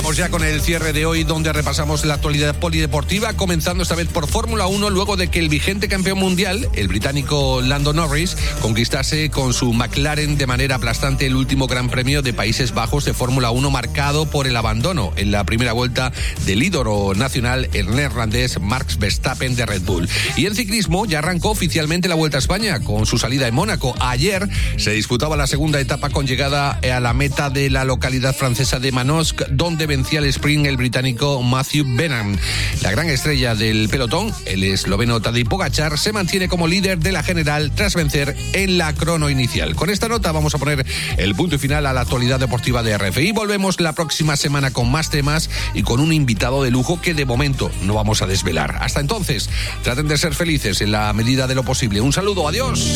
Vamos ya con el cierre de hoy, donde repasamos la actualidad polideportiva, comenzando esta vez por Fórmula 1, luego de que el vigente campeón mundial, el británico Lando Norris, conquistase con su McLaren de manera aplastante el último Gran Premio de Países Bajos de Fórmula 1, marcado por el abandono en la primera vuelta del ídolo nacional, el neerlandés Max Verstappen de Red Bull. Y en ciclismo ya arrancó oficialmente la Vuelta a España con su salida en Mónaco. Ayer se disputaba la segunda etapa con llegada a la meta de la localidad francesa de Manosque, donde vencía el sprint el británico Matthew Benham. La gran estrella del pelotón, el esloveno Tadej Pogačar, se mantiene como líder de la general tras vencer en la crono inicial. Con esta nota vamos a poner el punto y final a la actualidad deportiva de RFI. Volvemos la próxima semana con más temas y con un invitado de lujo que de momento no vamos a desvelar. Hasta entonces, traten de ser felices en la medida de lo posible. Un saludo, adiós.